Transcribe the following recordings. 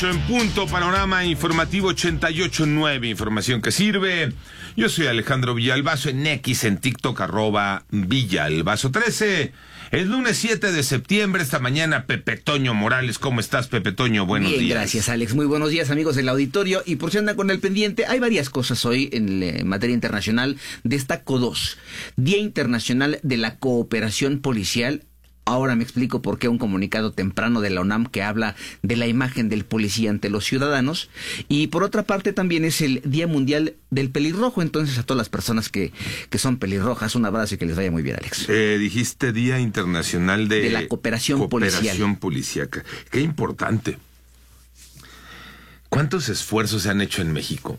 8 en punto, panorama informativo 88.9, información que sirve. Yo soy Alejandro Villalbazo en X, en TikTok, @Villalbazo13. Es lunes 7 de septiembre, esta mañana Pepe Toño Morales. ¿Cómo estás, Pepe Toño? Buenos días. Bien, gracias, Alex. Muy buenos días, amigos del auditorio. Y por si andan con el pendiente, hay varias cosas hoy en materia internacional. Destaco dos. Día Internacional de la Cooperación Policial. Ahora me explico por qué un comunicado temprano de la UNAM que habla de la imagen del policía ante los ciudadanos. Y por otra parte también es el Día Mundial del Pelirrojo. Entonces a todas las personas que son pelirrojas, un abrazo y que les vaya muy bien, Alex. Dijiste Día Internacional de la Cooperación Policíaca. Qué importante. ¿Cuántos esfuerzos se han hecho en México?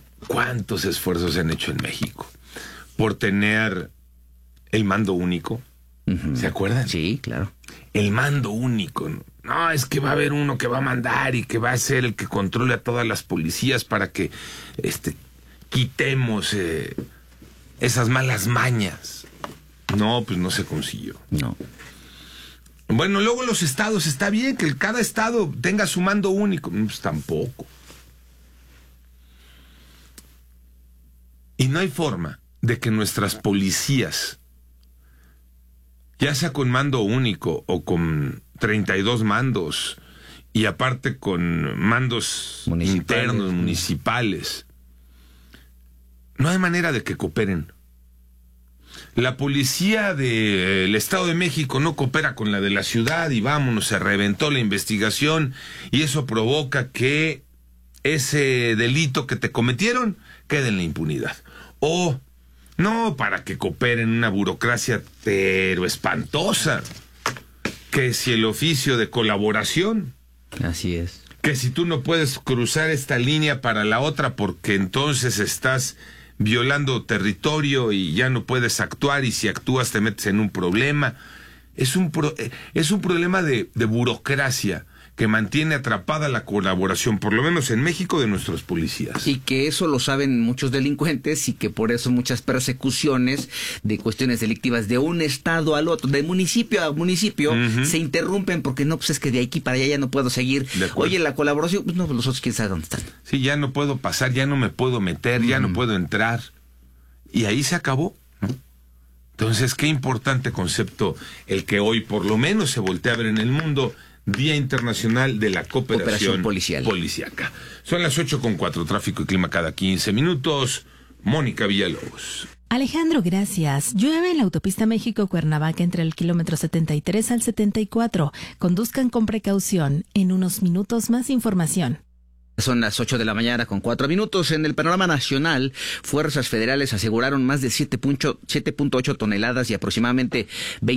Por tener el mando único. ¿Se acuerdan? Sí, claro. El mando único. No, es que va a haber uno que va a mandar y que va a ser el que controle a todas las policías para que quitemos esas malas mañas. No, pues no se consiguió. No. Bueno, luego los estados, está bien que cada estado tenga su mando único. Pues tampoco. Y no hay forma de que nuestras policías, ya sea con mando único o con 32 mandos, y aparte con mandos internos, municipales, no hay manera de que cooperen. La policía del Estado de México no coopera con la de la ciudad y vámonos, se reventó la investigación y eso provoca que ese delito que te cometieron quede en la impunidad. O no, para que cooperen una burocracia pero espantosa. Que si el oficio de colaboración. Así es. Que si tú no puedes cruzar esta línea para la otra porque entonces estás violando territorio y ya no puedes actuar y si actúas te metes en un problema. Es un problema de burocracia que mantiene atrapada la colaboración, por lo menos en México, de nuestros policías. Y que eso lo saben muchos delincuentes y que por eso muchas persecuciones de cuestiones delictivas de un estado al otro, de municipio a municipio, se interrumpen porque no, pues es que de aquí para allá ya no puedo seguir. Oye, la colaboración, pues no, los otros quién sabe dónde están. Sí, ya no puedo pasar, ya no me puedo meter, ya no puedo entrar. Y ahí se acabó, ¿no? Entonces, qué importante concepto el que hoy por lo menos se voltea a ver en el mundo. Día Internacional de la Cooperación Policíaca. Son las 8:04, tráfico y clima cada 15 minutos. Mónica Villalobos. Alejandro, gracias. Llueve en la autopista México-Cuernavaca entre el kilómetro 73 al 74. Conduzcan con precaución. En unos minutos más información. Son las 8 de la mañana con 4 minutos. En el panorama nacional, fuerzas federales aseguraron más de 7.8 toneladas y aproximadamente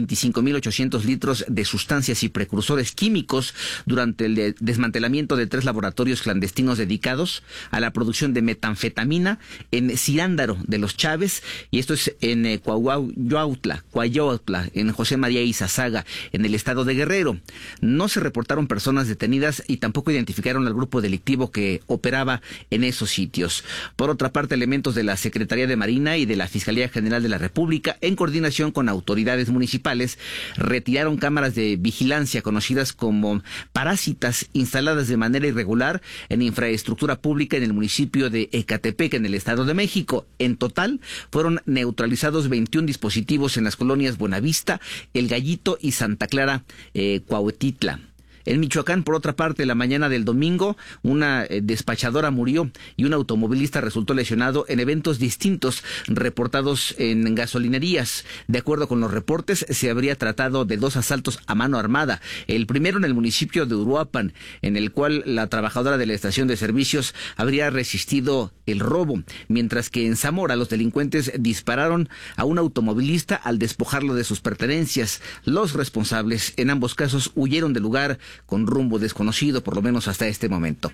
25.800 litros de sustancias y precursores químicos durante el desmantelamiento de 3 laboratorios clandestinos dedicados a la producción de metanfetamina en Cirándaro de los Chávez, y esto es en Coahuautla, en José María Izazaga, en el estado de Guerrero. No se reportaron personas detenidas y tampoco identificaron al grupo delictivo que operaba en esos sitios. Por otra parte, elementos de la Secretaría de Marina y de la Fiscalía General de la República, en coordinación con autoridades municipales, retiraron cámaras de vigilancia conocidas como parásitas instaladas de manera irregular en infraestructura pública en el municipio de Ecatepec, en el Estado de México. En total, fueron neutralizados 21 dispositivos en las colonias Buenavista, El Gallito y Santa Clara, Cuautitla. En Michoacán, por otra parte, la mañana del domingo, una despachadora murió y un automovilista resultó lesionado en eventos distintos reportados en gasolinerías. De acuerdo con los reportes, se habría tratado de 2 asaltos a mano armada. El primero en el municipio de Uruapan, en el cual la trabajadora de la estación de servicios habría resistido el robo, mientras que en Zamora los delincuentes dispararon a un automovilista al despojarlo de sus pertenencias. Los responsables en ambos casos huyeron del lugar con rumbo desconocido, por lo menos hasta este momento.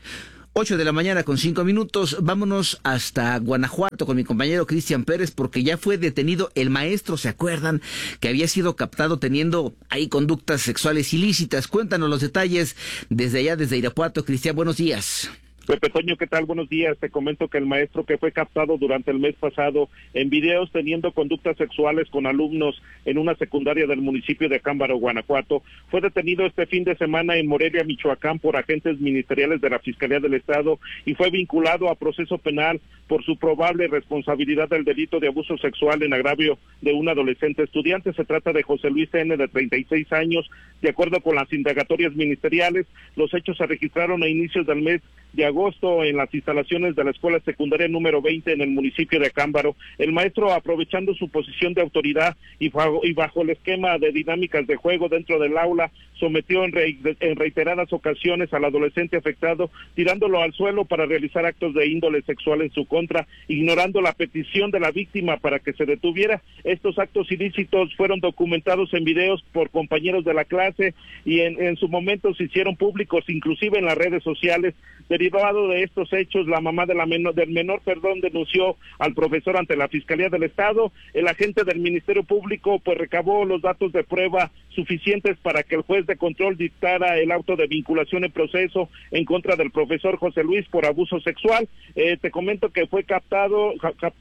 8 de la mañana con 5 minutos, vámonos hasta Guanajuato con mi compañero Cristian Pérez, porque ya fue detenido el maestro, ¿se acuerdan? Que había sido captado teniendo ahí conductas sexuales ilícitas. Cuéntanos los detalles desde allá, desde Irapuato. Cristian, buenos días. Pepe Toño, ¿qué tal? Buenos días. Te comento que el maestro que fue captado durante el mes pasado en videos teniendo conductas sexuales con alumnos en una secundaria del municipio de Acámbaro, Guanajuato, fue detenido este fin de semana en Morelia, Michoacán, por agentes ministeriales de la Fiscalía del Estado y fue vinculado a proceso penal por su probable responsabilidad del delito de abuso sexual en agravio de un adolescente estudiante. Se trata de José Luis N., de 36 años. De acuerdo con las indagatorias ministeriales, los hechos se registraron a inicios del mes de agosto en las instalaciones de la escuela secundaria número 20 en el municipio de Acámbaro. El maestro, aprovechando su posición de autoridad y bajo el esquema de dinámicas de juego dentro del aula, sometió en reiteradas ocasiones al adolescente afectado, tirándolo al suelo para realizar actos de índole sexual en su contra, ignorando la petición de la víctima para que se detuviera. Estos actos ilícitos fueron documentados en videos por compañeros de la clase y en su momento se hicieron públicos, inclusive en las redes sociales. Derivado de estos hechos, la mamá del menor, denunció al profesor ante la Fiscalía del Estado. El agente del Ministerio Público pues recabó los datos de prueba suficientes para que el juez de control dictara el auto de vinculación en proceso en contra del profesor José Luis por abuso sexual. Te comento que fue capturado,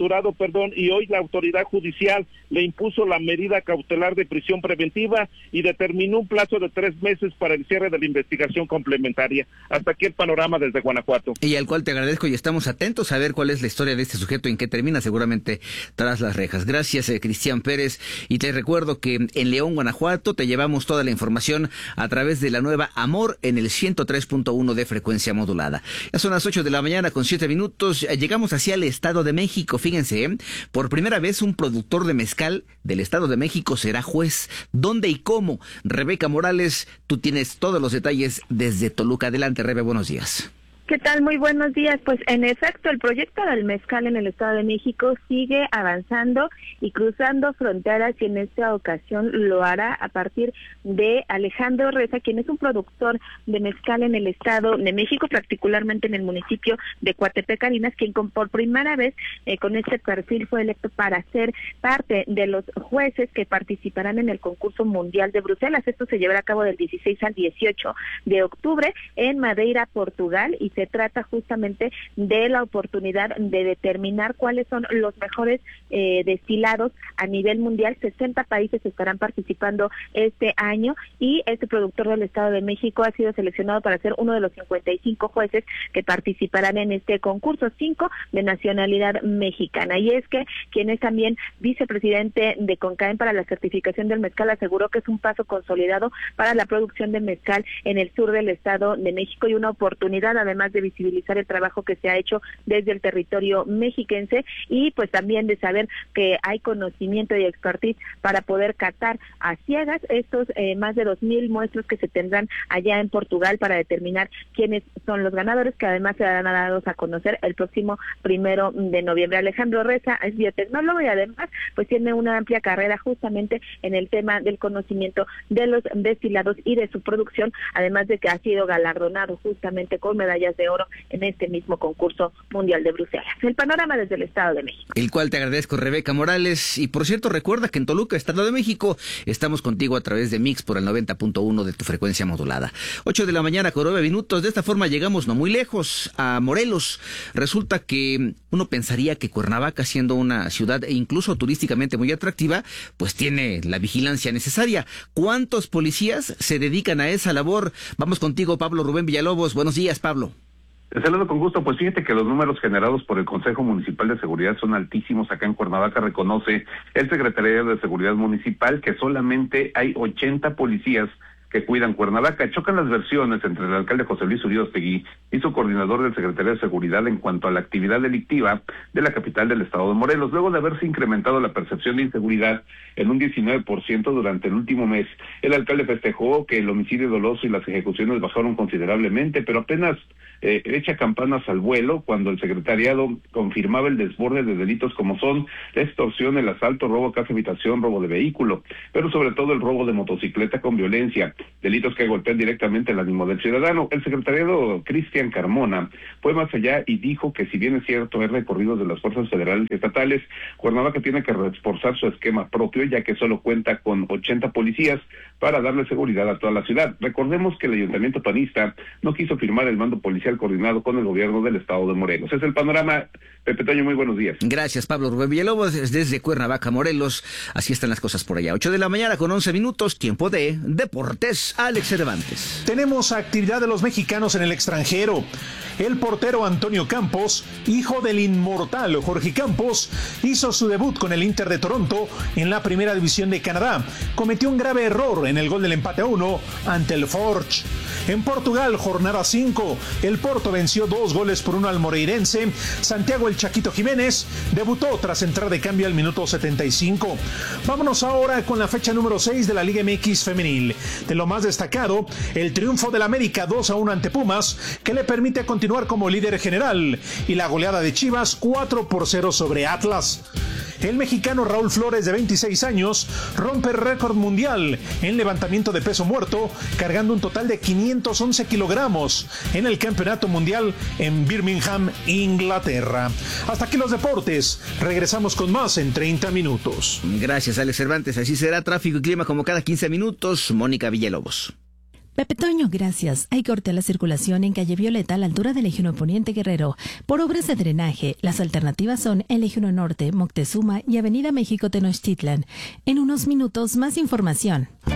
y hoy la autoridad judicial le impuso la medida cautelar de prisión preventiva y determinó un plazo de 3 meses para el cierre de la investigación complementaria. Hasta aquí el panorama desde Guanajuato. Y al cual te agradezco y estamos atentos a ver cuál es la historia de este sujeto, en qué termina, seguramente tras las rejas. Gracias, Cristian Pérez, y te recuerdo que en León, Guanajuato, te llevamos toda la información a través de la nueva Amor en el 103.1 de frecuencia modulada. Ya son las 8 de la mañana con 7 minutos, llegamos hacia el Estado de México. Fíjense, por primera vez un productor de mezcal del Estado de México será juez. ¿Dónde y cómo? Rebeca Morales, tú tienes todos los detalles desde Toluca. Adelante, Rebe, buenos días. ¿Qué tal? Muy buenos días. Pues en efecto, el proyecto del mezcal en el Estado de México sigue avanzando y cruzando fronteras, y en esta ocasión lo hará a partir de Alejandro Reza, quien es un productor de mezcal en el Estado de México, particularmente en el municipio de Coatepec, Carinas, quien por primera vez con este perfil fue electo para ser parte de los jueces que participarán en el concurso mundial de Bruselas. Esto se llevará a cabo del 16 al 18 de octubre en Madeira, Portugal, y se trata justamente de la oportunidad de determinar cuáles son los mejores destilados a nivel mundial. 60 países estarán participando este año y este productor del Estado de México ha sido seleccionado para ser uno de los 55 jueces que participarán en este concurso, 5 de nacionalidad mexicana. Y es que quien es también vicepresidente de CONCAEM para la certificación del mezcal aseguró que es un paso consolidado para la producción de mezcal en el sur del Estado de México y una oportunidad además de visibilizar el trabajo que se ha hecho desde el territorio mexiquense, y pues también de saber que hay conocimiento y expertise para poder catar a ciegas estos más de 2,000 muestros que se tendrán allá en Portugal para determinar quiénes son los ganadores, que además serán dados a conocer el próximo 1 de noviembre. Alejandro Reza es biotecnólogo y además pues tiene una amplia carrera justamente en el tema del conocimiento de los destilados y de su producción, además de que ha sido galardonado justamente con medallas de oro en este mismo concurso mundial de Bruselas. El panorama desde el Estado de México. El cual te agradezco, Rebeca Morales. Y por cierto, recuerda que en Toluca, Estado de México, estamos contigo a través de Mix por el 90.1 de tu frecuencia modulada. 8 de la mañana con 9 minutos. De esta forma llegamos no muy lejos, a Morelos. Resulta que uno pensaría que Cuernavaca, siendo una ciudad incluso turísticamente muy atractiva, pues tiene la vigilancia necesaria. ¿Cuántos policías se dedican a esa labor? Vamos contigo, Pablo Rubén Villalobos. Buenos días, Pablo. Te saludo con gusto. Pues fíjate que los números generados por el Consejo Municipal de Seguridad son altísimos. Acá en Cuernavaca reconoce el Secretariado de Seguridad Municipal que solamente hay 80 policías que cuidan Cuernavaca. Chocan las versiones entre el alcalde José Luis Uriostegui y su coordinador del Secretaría de Seguridad en cuanto a la actividad delictiva de la capital del estado de Morelos, luego de haberse incrementado la percepción de inseguridad en un 19% durante el último mes. El alcalde festejó que el homicidio doloso y las ejecuciones bajaron considerablemente, pero apenas echa campanas al vuelo cuando el secretariado confirmaba el desborde de delitos como son la extorsión, el asalto, robo a casa habitación, robo de vehículo, pero sobre todo el robo de motocicleta con violencia. delitos que golpean directamente el ánimo del ciudadano. El secretariado Cristian Carmona fue más allá y dijo que si bien es cierto hay recorridos de las fuerzas federales y estatales, Cuernavaca tiene que reforzar su esquema propio, ya que solo cuenta con 80 policías para darle seguridad a toda la ciudad. Recordemos que el ayuntamiento panista no quiso firmar el mando policial coordinado con el gobierno del estado de Morelos. Es el panorama. Pepe Toño, muy buenos días. Gracias, Pablo Rubén Villalobos, desde Cuernavaca, Morelos. Así están las cosas por allá. 8 de la mañana con 11 minutos, tiempo de deportes. Alex Cervantes. Tenemos actividad de los mexicanos en el extranjero. El portero Antonio Campos, hijo del inmortal Jorge Campos, hizo su debut con el Inter de Toronto en la primera división de Canadá. Cometió un grave error en el gol del empate a 1 ante el Forge. En Portugal, jornada 5, el Porto venció 2-1 al Moreirense. Santiago el Chaquito Jiménez debutó tras entrar de cambio al minuto 75. Vámonos ahora con la fecha número 6 de la Liga MX femenil. De lo más destacado, el triunfo del América 2-1 ante Pumas, que le permite continuar como líder general, y la goleada de Chivas 4-0 sobre Atlas. El mexicano Raúl Flores, de 26 años, rompe el récord mundial en levantamiento de peso muerto, cargando un total de 511 kilogramos en el Campeonato Mundial en Birmingham, Inglaterra. Hasta aquí los deportes. Regresamos con más en 30 minutos. Gracias, Alex Cervantes. Así será tráfico y clima como cada 15 minutos. Mónica Villalobos. Pepe Toño, gracias. Hay corte a la circulación en calle Violeta a la altura del Eje 1 Poniente Guerrero por obras de drenaje. Las alternativas son el Eje 1 Norte, Moctezuma y Avenida México Tenochtitlan. En unos minutos, más información.